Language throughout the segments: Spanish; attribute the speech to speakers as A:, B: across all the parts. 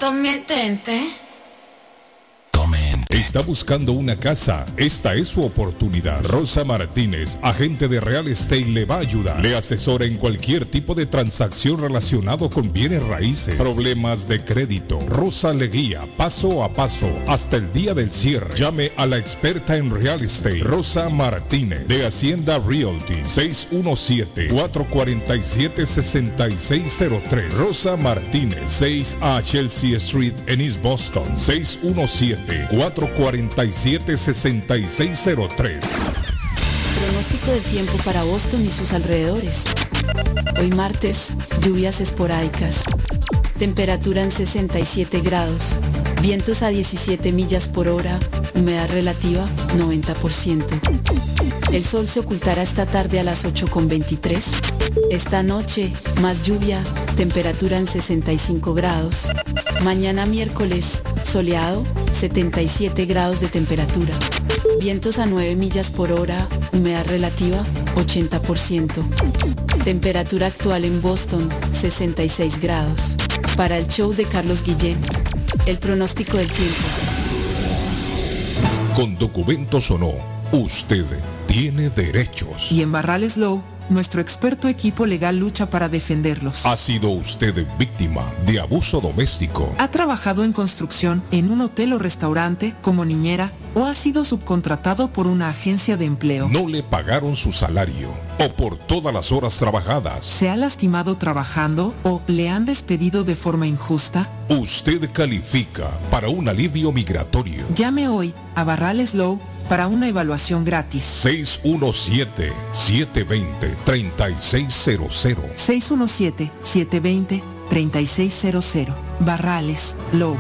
A: Tome Tente.
B: ¿Está buscando una casa? Esta es su oportunidad. Rosa Martínez, agente de Real Estate, le va a ayudar. Le asesora en cualquier tipo de transacción relacionado con bienes raíces, problemas de crédito. Rosa le guía paso a paso hasta el día del cierre. Llame a la experta en Real Estate, Rosa Martínez, de Hacienda Realty, 617-447-6603. Rosa Martínez, 6 a Chelsea Street en East Boston, 617-447-6603.
C: Pronóstico del tiempo para Boston y sus alrededores. Hoy martes, lluvias esporádicas. Temperatura en 67 grados. Vientos a 17 millas por hora. Humedad relativa 90%. El sol se ocultará esta tarde a las 8:23. Esta noche, más lluvia. Temperatura en 65 grados. Mañana miércoles, soleado, 77 grados de temperatura. Vientos a 9 millas por hora, humedad relativa 80%. Temperatura actual en Boston, 66 grados. Para el show de Carlos Guillén, el pronóstico del tiempo.
B: Con documentos o no, usted tiene derechos.
D: Y en Barrales Law, nuestro experto equipo legal lucha para defenderlos.
B: ¿Ha sido usted víctima de abuso doméstico?
D: ¿Ha trabajado en construcción, en un hotel o restaurante, como niñera, o ha sido subcontratado por una agencia de empleo?
B: ¿No le pagaron su salario o por todas las horas trabajadas?
D: ¿Se ha lastimado trabajando o le han despedido de forma injusta?
B: Usted califica para un alivio migratorio.
D: Llame hoy a Barrales Law para una evaluación gratis.
B: 617-720-3600.
D: 617-720-3600. Barrales Law.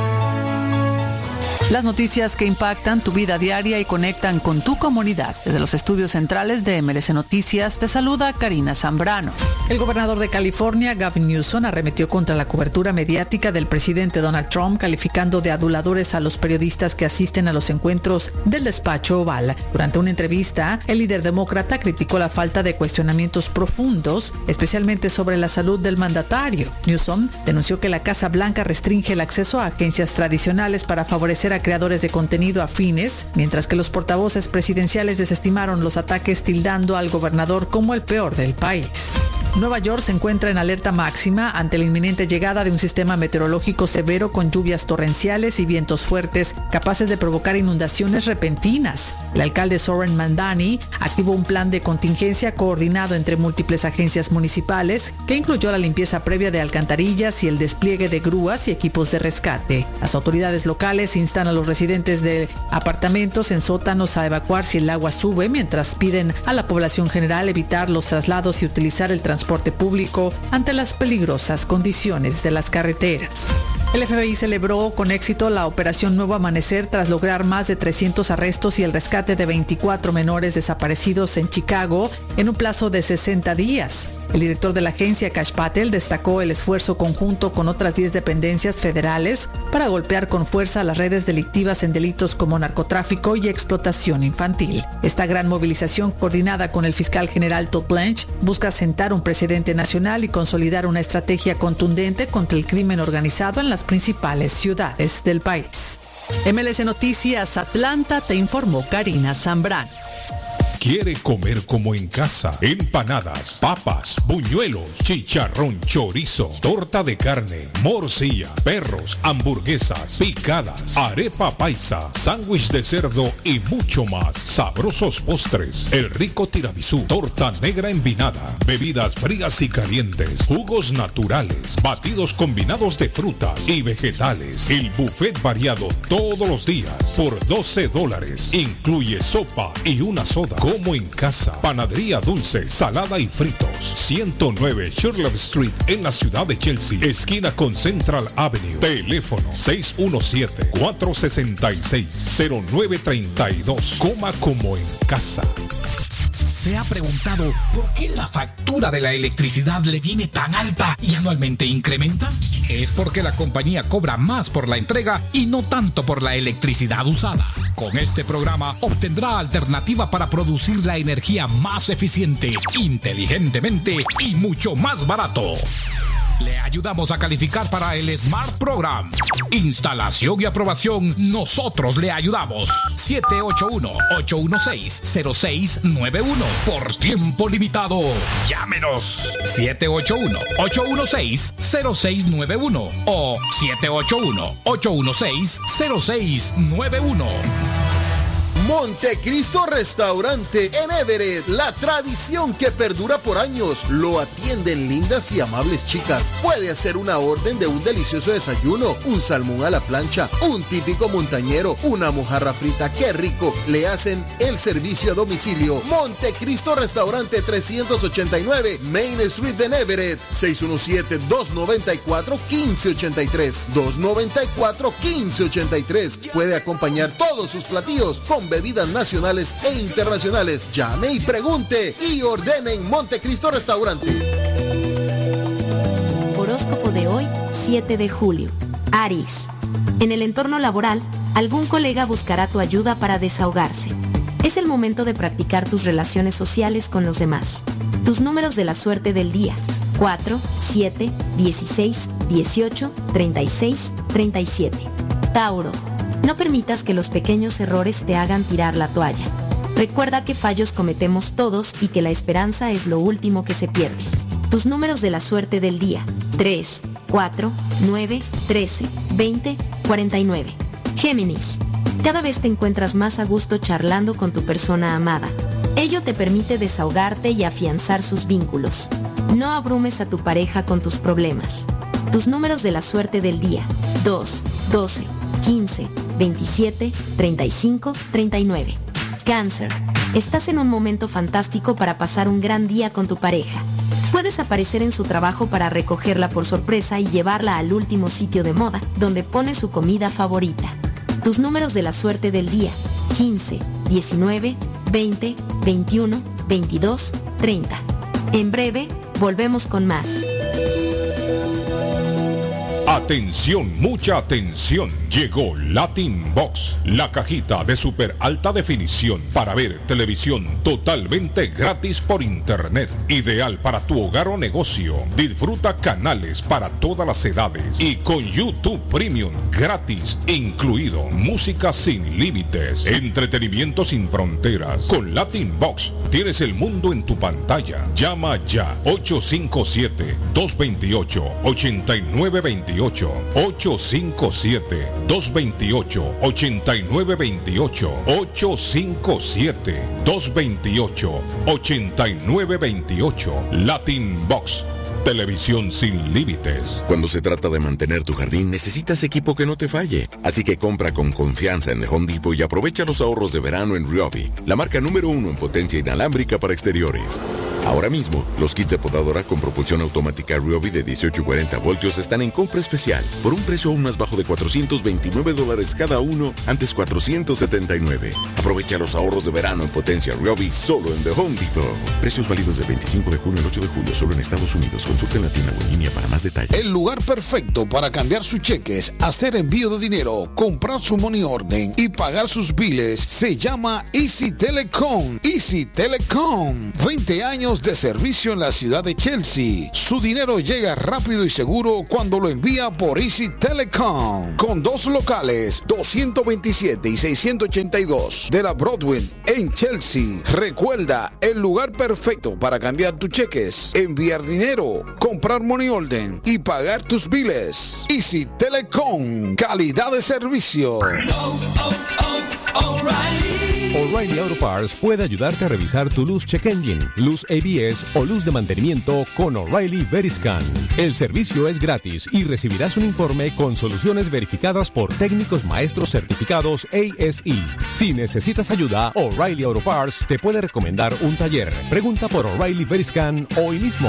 E: Las noticias que impactan tu vida diaria y conectan con tu comunidad. Desde los estudios centrales de MLC Noticias, te saluda Karina Zambrano. El gobernador de California, Gavin Newsom, arremetió contra la cobertura mediática del presidente Donald Trump, calificando de aduladores a los periodistas que asisten a los encuentros del despacho oval. Durante una entrevista, el líder demócrata criticó la falta de cuestionamientos profundos, especialmente sobre la salud del mandatario. Newsom denunció que la Casa Blanca restringe el acceso a agencias tradicionales para favorecer a creadores de contenido afines, mientras que los portavoces presidenciales desestimaron los ataques tildando al gobernador como el peor del país. Nueva York se encuentra en alerta máxima ante la inminente llegada de un sistema meteorológico severo con lluvias torrenciales y vientos fuertes capaces de provocar inundaciones repentinas. El alcalde Zoran Mandani activó un plan de contingencia coordinado entre múltiples agencias municipales que incluyó la limpieza previa de alcantarillas y el despliegue de grúas y equipos de rescate. Las autoridades locales instan a los residentes de apartamentos en sótanos a evacuar si el agua sube, mientras piden a la población general evitar los traslados y utilizar el transporte público ante las peligrosas condiciones de las carreteras. El FBI celebró con éxito la operación Nuevo Amanecer tras lograr más de 300 arrestos y el rescate de 24 menores desaparecidos en Chicago en un plazo de 60 días. El director de la agencia, Kash Patel, destacó el esfuerzo conjunto con otras 10 dependencias federales para golpear con fuerza a las redes delictivas en delitos como narcotráfico y explotación infantil. Esta gran movilización, coordinada con el fiscal general Todd Blanche, busca sentar un precedente nacional y consolidar una estrategia contundente contra el crimen organizado en las principales ciudades del país. MLC Noticias Atlanta, te informó Karina Zambrano.
B: ¿Quiere comer como en casa? Empanadas, papas, buñuelos, chicharrón, chorizo, torta de carne, morcilla, perros, hamburguesas, picadas, arepa paisa, sándwich de cerdo y mucho más. Sabrosos postres, el rico tiramisú, torta negra envinada, bebidas frías y calientes, jugos naturales, batidos combinados de frutas y vegetales. El buffet variado todos los días por $12. Incluye sopa y una soda. Como en casa. Panadería dulce, salada y fritos. 109 Shirley Street en la ciudad de Chelsea, esquina con Central Avenue. Teléfono 617-466-0932. Coma como en casa.
F: ¿Se ha preguntado por qué la factura de la electricidad le viene tan alta y anualmente incrementa? Es porque la compañía cobra más por la entrega y no tanto por la electricidad usada. Con este programa obtendrá alternativa para producir la energía más eficiente, inteligentemente y mucho más barato. Le ayudamos a calificar para el Smart Program. Instalación y aprobación, nosotros le ayudamos. 781-816-0691. Por tiempo limitado. Llámenos. 781-816-0691 o 781-816-0691.
A: Montecristo Restaurante en Everett, la tradición que perdura por años. Lo atienden lindas y amables chicas. Puede hacer una orden de un delicioso desayuno, un salmón a la plancha, un típico montañero, una mojarra frita. ¡Qué rico! Le hacen el servicio a domicilio. Montecristo Restaurante, 389 Main Street en Everett, 617-294-1583. 294-1583. Puede acompañar todos sus platillos con bebidas nacionales e internacionales. Llame y pregunte y ordene en Montecristo Restaurante.
G: Horóscopo de hoy, 7 de julio. Aries. En el entorno laboral, algún colega buscará tu ayuda para desahogarse. Es el momento de practicar tus relaciones sociales con los demás. Tus números de la suerte del día: 4, 7, 16, 18, 36, 37. Tauro. No permitas que los pequeños errores te hagan tirar la toalla. Recuerda que fallos cometemos todos y que la esperanza es lo último que se pierde. Tus números de la suerte del día: 3, 4, 9, 13, 20, 49. Géminis. Cada vez te encuentras más a gusto charlando con tu persona amada. Ello te permite desahogarte y afianzar sus vínculos. No abrumes a tu pareja con tus problemas. Tus números de la suerte del día: 2, 12, 15, 27, 35, 39. Cáncer. Estás en un momento fantástico para pasar un gran día con tu pareja. Puedes aparecer en su trabajo para recogerla por sorpresa y llevarla al último sitio de moda, donde pone su comida favorita. Tus números de la suerte del día: 15, 19, 20, 21, 22, 30. En breve, volvemos con más.
B: Atención, mucha atención. Llegó Latin Box, la cajita de super alta definición para ver televisión totalmente gratis por internet. Ideal para tu hogar o negocio. Disfruta canales para todas las edades y con YouTube Premium gratis incluido. Música sin límites, entretenimiento sin fronteras. Con Latin Box tienes el mundo en tu pantalla. Llama ya 857-228-8928. 857-228-8928. 857-228-8928. Latin Box. Televisión sin límites.
H: Cuando se trata de mantener tu jardín, necesitas equipo que no te falle. Así que compra con confianza en el Home Depot y aprovecha los ahorros de verano en Ryobi, la marca número 1 en potencia inalámbrica para exteriores. Ahora mismo, los kits de podadora con propulsión automática Ryobi de 18 y 40 voltios están en compra especial, por un precio aún más bajo de $429 cada uno, antes $479. Aprovecha los ahorros de verano en potencia Ryobi solo en The Home Depot. Precios válidos del 25 de junio al 8 de julio, solo en Estados Unidos. Consulte en la tienda o en línea para más detalles.
I: El lugar perfecto para cambiar sus cheques, hacer envío de dinero, comprar su money order y pagar sus biles se llama Easy Telecom. Easy Telecom. 20 años de servicio en la ciudad de Chelsea. Su dinero llega rápido y seguro cuando lo envía por Easy Telecom. Con 2 locales, 227 y 682 de la Broadway en Chelsea. Recuerda, el lugar perfecto para cambiar tus cheques, enviar dinero, comprar money order y pagar tus biles. Easy Telecom, calidad de servicio.
J: O'Reilly Auto Parts puede ayudarte a revisar tu luz check engine, luz ABS o luz de mantenimiento con O'Reilly Veriscan. El servicio es gratis y recibirás un informe con soluciones verificadas por técnicos maestros certificados ASE. Si necesitas ayuda, O'Reilly Auto Parts te puede recomendar un taller. Pregunta por O'Reilly Veriscan hoy mismo.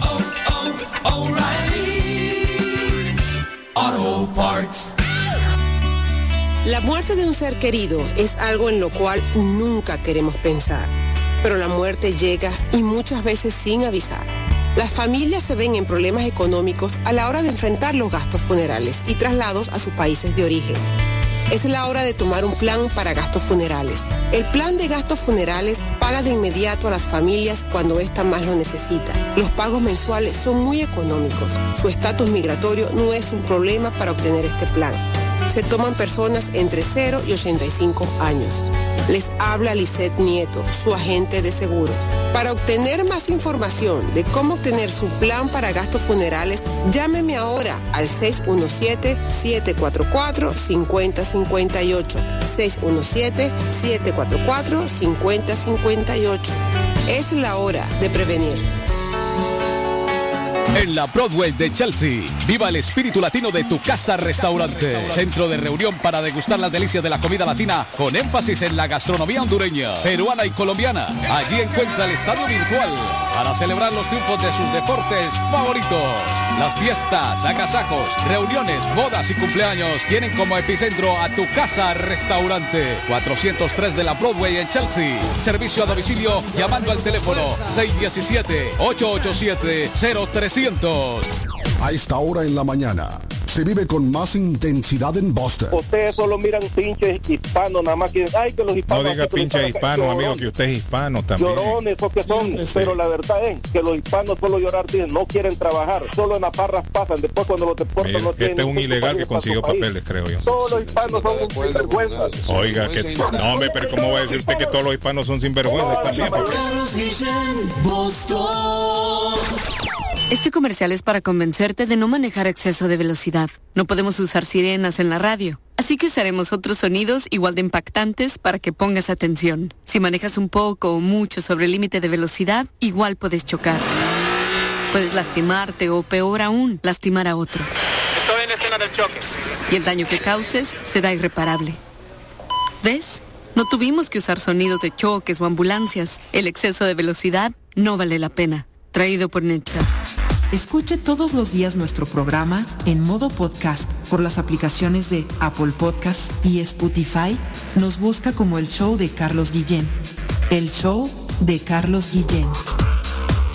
K: O'Reilly Auto Parts.
L: La muerte de un ser querido es algo en lo cual nunca queremos pensar, pero la muerte llega y muchas veces sin avisar. Las familias se ven en problemas económicos a la hora de enfrentar los gastos funerales y traslados a sus países de origen. Es la hora de tomar un plan para gastos funerales. El plan de gastos funerales paga de inmediato a las familias cuando ésta más lo necesita. Los pagos mensuales son muy económicos. Su estatus migratorio no es un problema para obtener este plan. Se toman personas entre 0 y 85 años. Les habla Lisette Nieto, su agente de seguros. Para obtener más información de cómo obtener su plan para gastos funerales, llámeme ahora al 617-744-5058. 617-744-5058. Es la hora de prevenir.
M: En la Broadway de Chelsea, viva el espíritu latino de Tu Casa Restaurante. Centro de reunión para degustar las delicias de la comida latina con énfasis en la gastronomía hondureña, peruana y colombiana. Allí encuentra el estadio virtual para celebrar los triunfos de sus deportes favoritos. Las fiestas, agasajos, reuniones, bodas y cumpleaños tienen como epicentro a Tu Casa Restaurante. 403 de la Broadway en Chelsea. Servicio a domicilio llamando al teléfono 617-887-0300.
N: A esta hora en la mañana se vive con más intensidad en Boston.
O: Ustedes solo miran pinches hispanos, nada más que ay, que los hispanos.
P: No diga pinche hispano, amigo, que usted es hispano también.
O: Llorones, porque son, sí. Pero la verdad es que los hispanos solo llorar tienen, no quieren trabajar, solo en las parras pasan, después cuando los deportan no tienen.
P: Este es un ilegal que consiguió papeles, creo yo.
O: Todos los hispanos son sinvergüenzas.
P: Oiga, que no, hombre, pero ¿cómo va a decir usted que todos los hispanos son sinvergüenzas también?
K: Carlos Guillén, Boston.
C: Este comercial es para convencerte de no manejar a exceso de velocidad. No podemos usar sirenas en la radio, así que usaremos otros sonidos igual de impactantes para que pongas atención. Si manejas un poco o mucho sobre el límite de velocidad, igual puedes chocar. Puedes lastimarte o, peor aún, lastimar a otros.
O: Estoy en la escena del choque.
C: Y el daño que causes será irreparable. ¿Ves? No tuvimos que usar sonidos de choques o ambulancias. El exceso de velocidad no vale la pena. Traído por Netza.
D: Escuche todos los días nuestro programa en modo podcast por las aplicaciones de Apple Podcasts y Spotify. Nos busca como El Show de Carlos Guillén. El Show de Carlos Guillén.